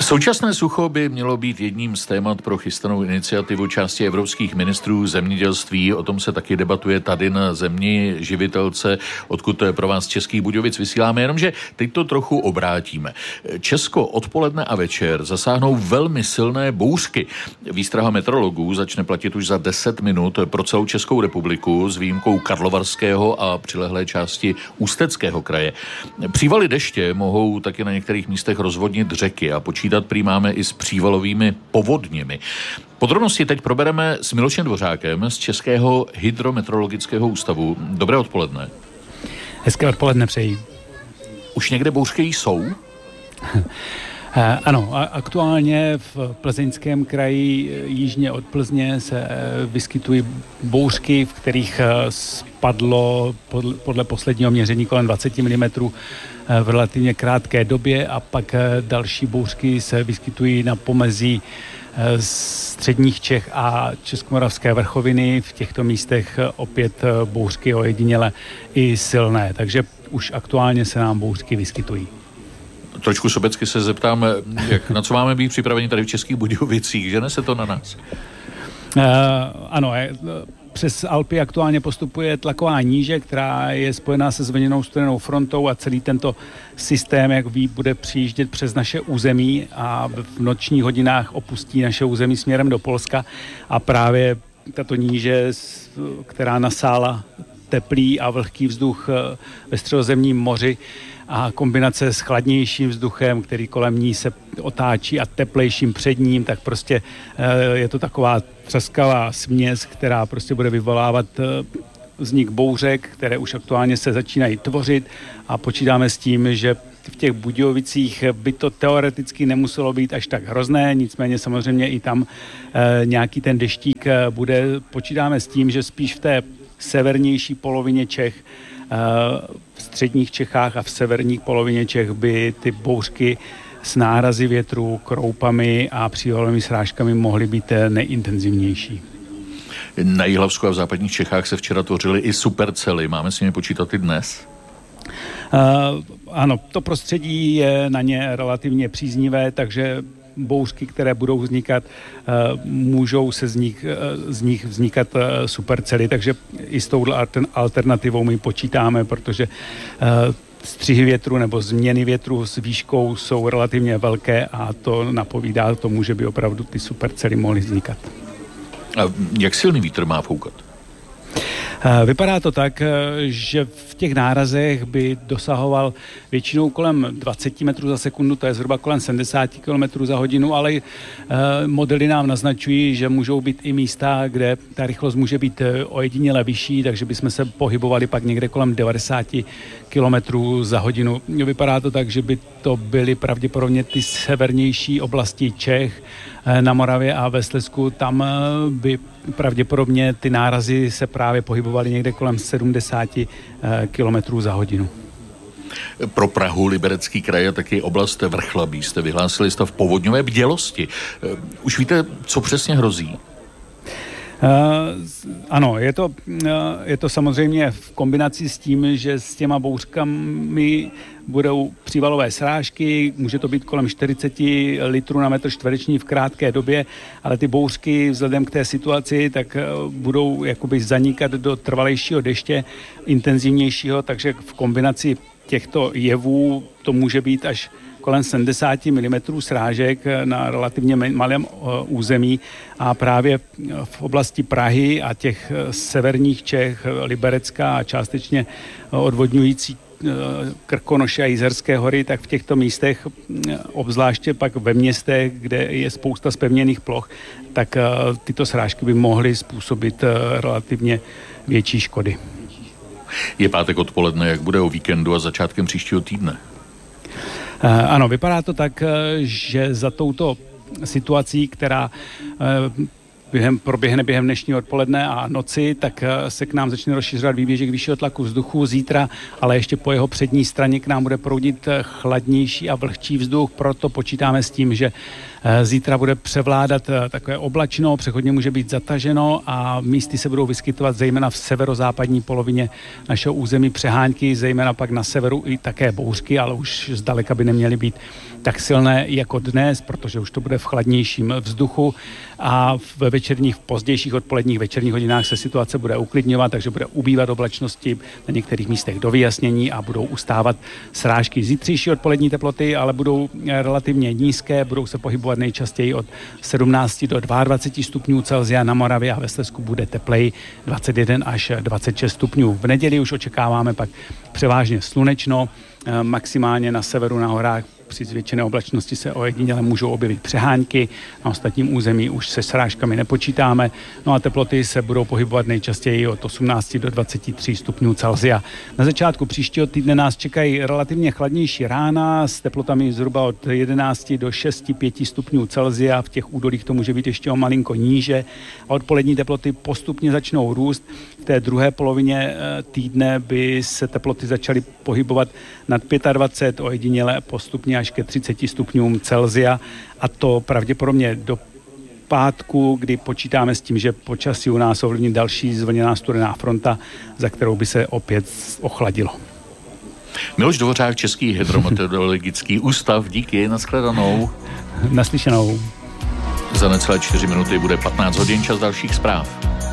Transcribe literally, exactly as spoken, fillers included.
Současné sucho by mělo být jedním z témat pro chystanou iniciativu části evropských ministrů zemědělství. O tom se taky debatuje tady na Zemi živitelce, odkud pro vás z Českých Budějovic vysíláme, jenomže teď to trochu obrátíme. Česko odpoledne a večer zasáhnou velmi silné bouřky. Výstraha meteorologů začne platit už za deset minut pro celou Českou republiku s výjimkou Karlovarského a přilehlé části Ústeckého kraje. Přívaly deště mohou taky na některých místech rozvodnit řeky a počítat prý máme i s přívalovými povodněmi. Podrobnosti teď probereme s Milošem Dvořákem z Českého hydrometeorologického ústavu. Dobré odpoledne. Hezké odpoledne přeji. Už někde bouřky jsou? Ano, aktuálně v Plzeňském kraji jižně od Plzně se vyskytují bouřky, v kterých spadlo podle posledního měření kolem dvacet milimetrů v relativně krátké době a pak další bouřky se vyskytují na pomezí středních Čech a Českomoravské vrchoviny. V těchto místech opět bouřky ojediněle i silné, takže už aktuálně se nám bouřky vyskytují. Trošku sobecky se zeptám, jak, na co máme být připraveni tady v Českých Budějovicích, že nese to na nás? Uh, ano, přes Alpy aktuálně postupuje tlaková níže, která je spojená se zvlněnou studenou frontou a celý tento systém, jak ví, bude přijíždět přes naše území a v nočních hodinách opustí naše území směrem do Polska a právě tato níže, která nasála teplý a vlhký vzduch ve Středozemním moři, a kombinace s chladnějším vzduchem, který kolem ní se otáčí a teplejším před ním, tak prostě je to taková třaskavá směs, která prostě bude vyvolávat vznik bouřek, které už aktuálně se začínají tvořit a počítáme s tím, že v těch Budějovicích by to teoreticky nemuselo být až tak hrozné, nicméně samozřejmě i tam nějaký ten deštík bude. Počítáme s tím, že spíš v té severnější polovině Čech, v středních Čechách a v severní polovině Čech by ty bouřky s nárazy větru, kroupami a přívalovými srážkami mohly být nejintenzivnější. Na Jihlavsku a v západních Čechách se včera tvořily i supercely. Máme s nimi počítat i dnes? Uh, ano, to prostředí je na ně relativně příznivé, takže bouřky, které budou vznikat, můžou se z nich, z nich vznikat supercely, takže i s touhle alternativou my počítáme, protože střihy větru nebo změny větru s výškou jsou relativně velké a to napovídá tomu, že by opravdu ty supercely mohly vznikat. A jak silný vítr má foukat? Vypadá to tak, že v těch nárazech by dosahoval většinou kolem dvacet metrů za sekundu, to je zhruba kolem sedmdesát kilometrů za hodinu, ale modely nám naznačují, že můžou být i místa, kde ta rychlost může být ojediněle vyšší, takže bychom se pohybovali pak někde kolem devadesát kilometrů za hodinu. Vypadá to tak, že by to byly pravděpodobně ty severnější oblasti Čech, na Moravě a ve Slezsku, tam by pravděpodobně ty nárazy se právě pohybovaly někde kolem sedmdesát kilometrů za hodinu. Pro Prahu, Liberecký kraj a taky oblast Vrchlabí jste vyhlásili stav povodňové bdělosti. Už víte, co přesně hrozí? Uh, ano, je to, uh, je to samozřejmě v kombinaci s tím, že s těma bouřkami budou přívalové srážky, může to být kolem čtyřicet litrů na metr čtvereční v krátké době, ale ty bouřky vzhledem k té situaci tak uh, budou jakoby zanikat do trvalejšího deště, intenzivnějšího, takže v kombinaci těchto jevů to může být až kolem sedmdesát milimetrů srážek na relativně malém území a právě v oblasti Prahy a těch severních Čech, Liberecka a částečně odvodňující Krkonoše a Jizerské hory, tak v těchto místech, obzvláště pak ve městech, kde je spousta zpevněných ploch, tak tyto srážky by mohly způsobit relativně větší škody. Je pátek odpoledne, jak bude o víkendu a začátkem příštího týdne? Ano, vypadá to tak, že za touto situací, která během, proběhne během dnešního odpoledne a noci, tak se k nám začne rozšiřovat výběžek vyššího tlaku vzduchu zítra, ale ještě po jeho přední straně k nám bude proudit chladnější a vlhčí vzduch, proto počítáme s tím, že Zítra bude převládat takové oblačno, přechodně může být zataženo a místy se budou vyskytovat zejména v severozápadní polovině našeho území přehánky, zejména pak na severu i také bouřky, ale už zdaleka by neměly být tak silné jako dnes, protože už to bude v chladnějším vzduchu a ve večerních, v pozdějších odpoledních večerních hodinách se situace bude uklidňovat, takže bude ubývat oblačnosti na některých místech do vyjasnění a budou ustávat srážky. Zítřejší odpolední teploty ale budou relativně nízké, budou se pohybovat nejčastěji od sedmnáct do dvacet dva stupňů Celsia, na Moravě a ve Slezsku bude tepleji dvacet jedna až dvacet šest stupňů. V neděli už očekáváme pak převážně slunečno, maximálně na severu na horách při zvětšené oblačnosti se ojediněle můžou objevit přehánky, na ostatním území už se srážkami nepočítáme, no a teploty se budou pohybovat nejčastěji od osmnáct do dvacet tři stupňů Celsia. Na začátku příštího týdne nás čekají relativně chladnější rána s teplotami zhruba od jedenáct do šest pět stupňů Celsia, v těch údolích to může být ještě o malinko níže a odpolední teploty postupně začnou růst. V té druhé polovině týdne by se teploty začaly pohybovat nad dvacet pět, ojediněle postupně až ke třicet stupňům Celsia a to pravděpodobně do pátku, kdy počítáme s tím, že počasí u nás ovlivní další zvlněná studená fronta, za kterou by se opět ochladilo. Miloš Dvořák, Český hydrometeorologický ústav, díky, nashledanou. Naslyšenou. Za necelé čtyři minuty bude patnáct hodin, čas dalších zpráv.